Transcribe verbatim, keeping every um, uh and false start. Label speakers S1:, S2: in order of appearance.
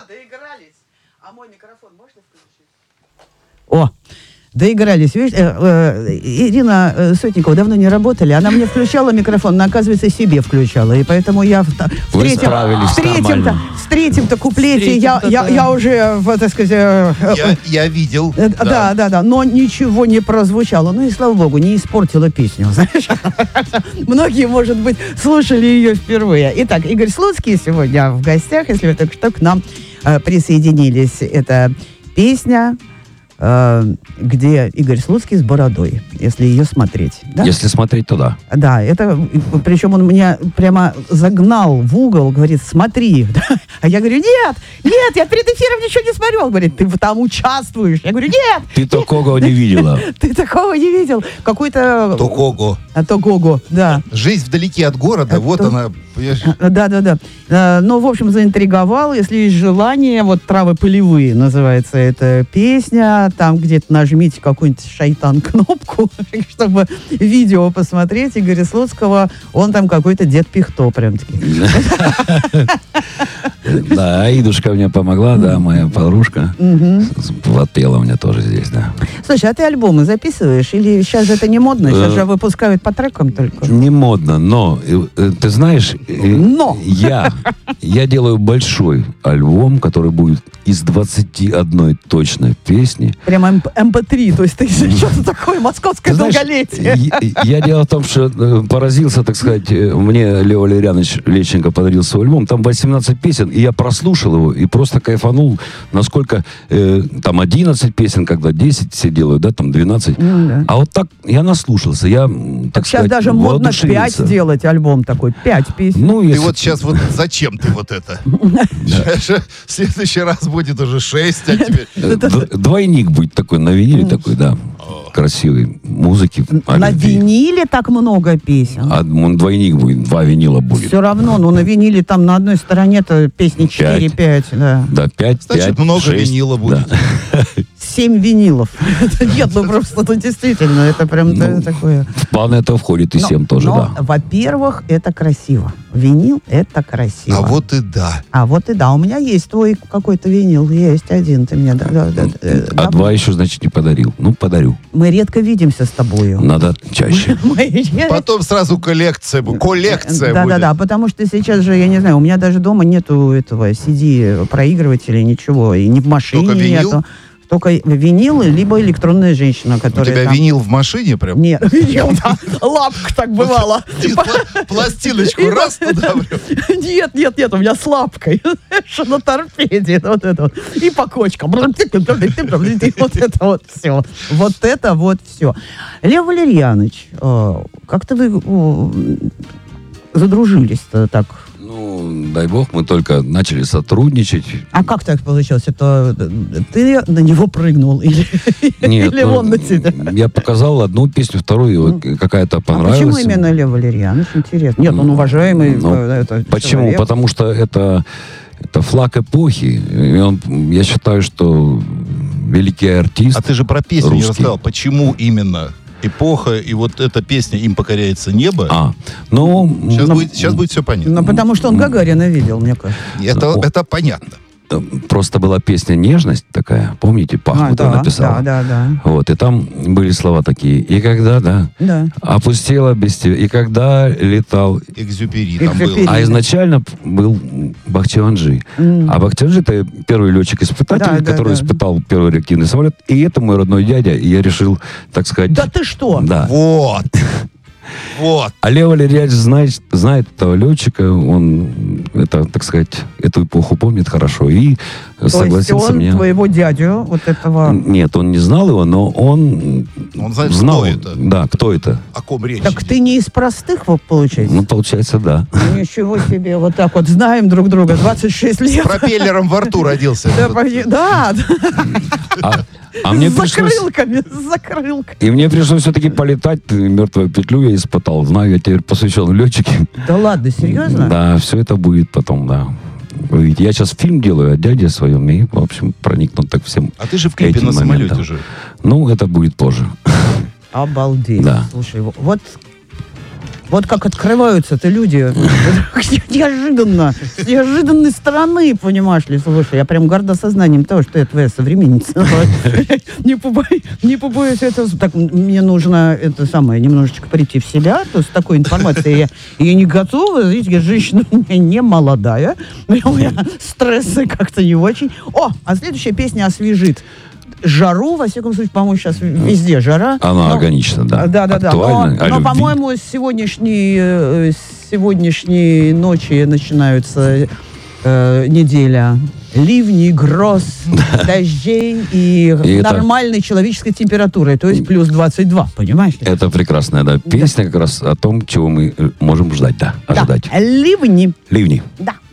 S1: доигрались. А мой микрофон можно включить? О, доигрались. Видишь, э, э, Ирина э, Сотникова давно не работали. Она мне включала микрофон, но, оказывается, себе включала. И поэтому я в, в третьем, в третьем-то, в третьем-то куплете я, я, я уже, так сказать... Э,
S2: я, я видел.
S1: Э, да. да, да, да. Но ничего не прозвучало. Ну и, слава богу, не испортила песню. Знаешь? Многие, может быть, слушали ее впервые. Итак, Игорь Слуцкий сегодня в гостях, если вы только что к нам э, присоединились. Это песня... где Игорь Слуцкий с бородой, если ее смотреть. Да?
S3: Если смотреть, то да.
S1: Да, это, причем он меня прямо загнал в угол, говорит, смотри. А я говорю, нет, нет, я перед эфиром ничего не смотрел. Он говорит, ты там участвуешь. Я говорю, нет.
S3: Ты такого не видела.
S1: Ты такого не видел. Какой-то...
S2: Токого.
S1: А Токого, да.
S2: Жизнь вдалеке от города, вот она.
S1: Да, да, да. Ну, в общем, заинтриговал. Если есть желание, вот «Травы полевые» называется эта песня. Там где-то нажмите какую-нибудь шайтан-кнопку, чтобы видео посмотреть Игоря Слуцкого. Он там какой-то Дед Пихто прям-таки.
S3: Да, Идушка мне помогла, да, моя подружка. Подпела у меня тоже здесь, да.
S1: Слушай, а ты альбомы записываешь? Или сейчас же это не модно? Сейчас же выпускают по трекам только.
S3: Не модно, но, ты знаешь,
S1: но.
S3: я, я делаю большой альбом, который будет из двадцати одной точной песни.
S1: Прямо эм пэ три, то есть ты что-то такое московское долголетие.
S3: Я, я дело в том, что поразился, так сказать, мне Лео Валерьянович Лещенко подарил свой альбом, там восемнадцать песен, и я прослушал его и просто кайфанул, насколько э, там одиннадцать песен, когда десять все делают, да, там двенадцать. Ну, да. А вот так я наслушался, я, так, так
S1: сейчас
S3: сказать,
S1: даже модно пять делать альбом такой, пять песен.
S2: Ну, если... Ты вот сейчас вот зачем ты вот это? В следующий раз будет уже шесть, а теперь...
S3: Двойник будет такой, на виниле такой, да. Красивой музыки.
S1: На виниле так много песен.
S3: А двойник будет, два винила будет.
S1: Все равно, но на виниле там на одной стороне-то песни четыре-пять. Да,
S3: да пять,
S2: значит,
S3: пять,
S2: много
S3: шесть,
S2: винила будет.
S3: Да.
S1: Семь винилов. Нет, ну просто ну, действительно, это прям ну, такое...
S3: В план это входит и семь тоже,
S1: но,
S3: да.
S1: Во-первых, это красиво. Винил — это красиво.
S2: А вот и да.
S1: А вот и да. У меня есть твой какой-то винил. Есть один. Ты мне... Да, да, да,
S3: а да, два еще, значит, не подарил. Ну, подарю.
S1: Мы редко видимся с тобою.
S3: Надо чаще.
S2: Потом сразу коллекция будет. Коллекция
S1: да,
S2: будет.
S1: Да, да, да. Потому что сейчас же, я не знаю, у меня даже дома нету этого си ди-проигрывателя, ничего. И ни в машине нету. Только винилы, либо электронная женщина, которая...
S2: У тебя
S1: там...
S2: винил в машине прям?
S1: Нет, винил, да. Лапка так бывала.
S2: Пластиночку раз туда прям?
S1: Нет, нет, нет, у меня с лапкой. Что на торпеде. Вот это вот. И по кочкам. Вот это вот все. Вот это вот все. Лев Валерьянович, как-то вы задружились-то так...
S3: Ну, дай бог, мы только начали сотрудничать.
S1: А как так получилось? Это ты на него прыгнул или,
S3: Нет,
S1: или
S3: ну,
S1: он на тебя?
S3: Я показал одну песню, вторую, ну, какая-то понравилась.
S1: А почему именно Лев Валерьянович? Интересно. Нет, он уважаемый.
S3: Ну,
S1: это
S3: почему?
S1: человек.
S3: Потому что это, это флаг эпохи. И он, я считаю, что великий артист.
S2: А ты же про песню
S3: русский.
S2: не рассказал. Почему именно эпоха, и вот эта песня «Им покоряется небо».
S3: А, ну...
S2: Сейчас,
S3: ну,
S2: будет, сейчас будет все понятно.
S1: Ну, потому что он Гагарина видел, мне кажется.
S2: Это,
S3: О,
S2: это понятно.
S3: Просто была песня «Нежность» такая, помните, Пахмутова
S1: а, да,
S3: написала?
S1: Да, да, да.
S3: Вот, и там были слова такие. И когда, да,
S1: да.
S3: опустела без тебя, и когда летал...
S2: Экзюпери там
S1: Экзюпери.
S2: был.
S3: А изначально был Бахчианджи. Mm. А Бахчианджи — это первый летчик-испытатель,
S1: да,
S3: который
S1: да, да.
S3: испытал первый реактивный самолет. И это мой родной дядя. И я решил, так сказать...
S1: Да ты что?
S3: Да.
S2: Вот. Вот.
S3: А Лев Валерьянович знает, знает этого летчика, он, это, так сказать, эту эпоху помнит хорошо и
S1: То
S3: согласился
S1: есть он
S3: мне...
S1: твоего дядю, вот этого...
S3: Нет, он не знал его, но он...
S2: Он знает,
S3: знал,
S2: кто это.
S3: Да, кто это.
S2: О ком речь
S1: Так
S2: идет.
S1: ты не из простых, вот, получается?
S3: Ну, получается, да.
S1: Ничего себе, вот так вот знаем друг друга, двадцать шесть лет.
S2: С пропеллером во рту родился.
S1: Да, да.
S3: А мне
S1: с
S3: пришлось...
S1: закрылками, с закрылками.
S3: И мне пришлось все-таки полетать, мертвую петлю я испытал. Знаю, я теперь посвящен летчике.
S1: Да ладно, серьезно?
S3: Да, все это будет потом, да. Вы видите, я сейчас фильм делаю о дяде своем, и, в общем, проникнут так всем.
S2: А ты же в клипе
S3: этим
S2: на самолете
S3: моментом.
S2: же.
S3: Ну, это будет позже.
S1: Обалдеть.
S3: Да.
S1: Слушай, вот Вот как открываются-то люди. Неожиданно. С неожиданной стороны, понимаешь ли. Слушай, я прям горда сознанием того, что я твоя современница. Не побоюсь, не побоюсь этого. Так, мне нужно это самое, немножечко прийти в себя. То есть с такой информацией я, я не готова. Видите, я женщина у меня не молодая. У меня стрессы как-то не очень. О, а следующая песня освежит жару, во всяком случае, по-моему, сейчас везде жара.
S3: Она но, органична, да.
S1: Да, да, да.
S3: Актуальна,
S1: но, но по-моему, с сегодняшней, с сегодняшней ночи начинается э, неделя ливней, гроз, дождей и, и нормальной это... человеческой температуры, то есть плюс двадцать два, понимаешь?
S3: Это прекрасная, да, песня да. как раз о том, чего мы можем ждать, да, ожидать.
S1: Да. Ливни.
S3: Ливни.
S1: Да.